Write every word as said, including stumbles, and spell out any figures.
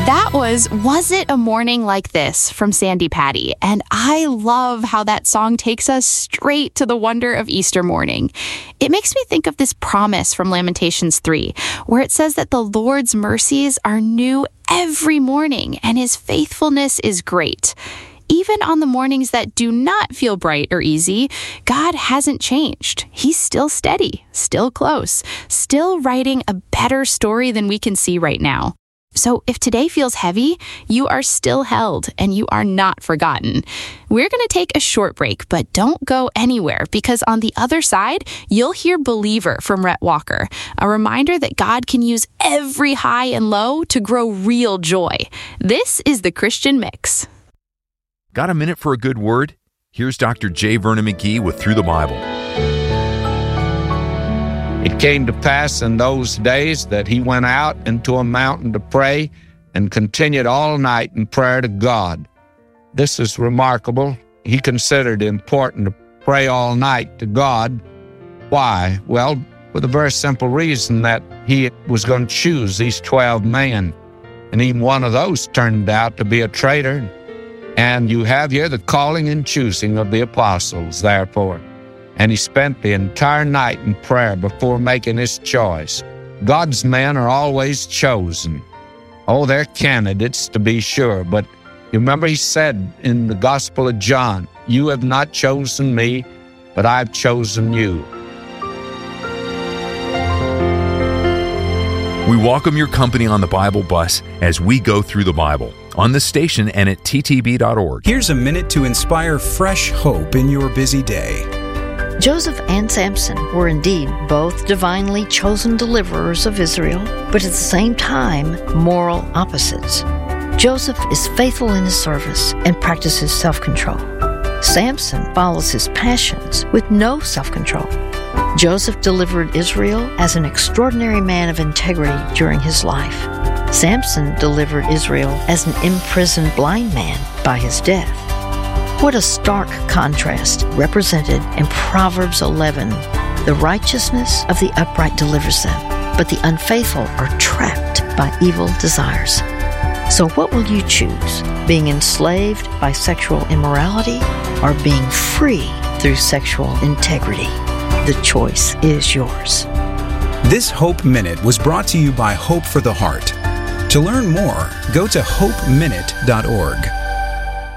That was Was It a Morning Like This from Sandy Patty, and I love how that song takes us straight to the wonder of Easter morning. It makes me think of this promise from Lamentations three, where it says that the Lord's mercies are new every morning, and his faithfulness is great. Even on the mornings that do not feel bright or easy, God hasn't changed. He's still steady, still close, still writing a better story than we can see right now. So if today feels heavy, you are still held and you are not forgotten. We're going to take a short break, but don't go anywhere, because on the other side, you'll hear Believer from Rhett Walker, a reminder that God can use every high and low to grow real joy. This is the Christian Mix. Got a minute for a good word? Here's Doctor J. Vernon McGee with Through the Bible. It came to pass in those days that he went out into a mountain to pray and continued all night in prayer to God. This is remarkable. He considered it important to pray all night to God. Why? Well, for the very simple reason that he was going to choose these twelve men. And even one of those turned out to be a traitor. And you have here the calling and choosing of the apostles, therefore. And he spent the entire night in prayer before making his choice. God's men are always chosen. Oh, they're candidates, to be sure. But you remember he said in the Gospel of John, "You have not chosen me, but I've chosen you." We welcome your company on the Bible Bus as we go through the Bible, on the station and at T T B dot org. Here's a minute to inspire fresh hope in your busy day. Joseph and Samson were indeed both divinely chosen deliverers of Israel, but at the same time, moral opposites. Joseph is faithful in his service and practices self-control. Samson follows his passions with no self-control. Joseph delivered Israel as an extraordinary man of integrity during his life. Samson delivered Israel as an imprisoned blind man by his death. What a stark contrast represented in Proverbs eleven. The righteousness of the upright delivers them, but the unfaithful are trapped by evil desires. So what will you choose? Being enslaved by sexual immorality or being free through sexual integrity? The choice is yours. This Hope Minute was brought to you by Hope for the Heart. To learn more, go to hope minute dot org.